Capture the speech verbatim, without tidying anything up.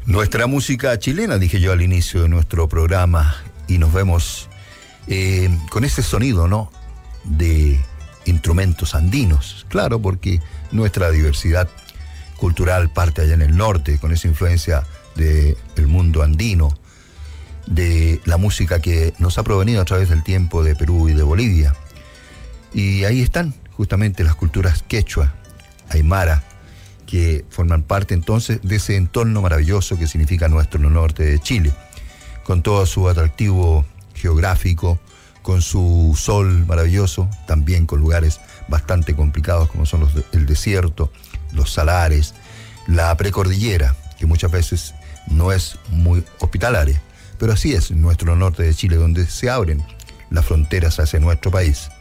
Nuestra música chilena, dije yo al inicio de nuestro programa, y nos vemos eh, con ese sonido, ¿no?, de instrumentos andinos. Claro, porque nuestra diversidad cultural parte allá en el norte, con esa influencia del mundo andino, de la música que nos ha provenido a través del tiempo de Perú y de Bolivia. Y ahí están justamente las culturas quechua, aymara, que forman parte entonces de ese entorno maravilloso que significa nuestro norte de Chile, con todo su atractivo geográfico, con su sol maravilloso, también con lugares bastante complicados como son los de, el desierto, los salares, la precordillera, que muchas veces no es muy hospitalaria, pero así es nuestro norte de Chile, donde se abren las fronteras hacia nuestro país.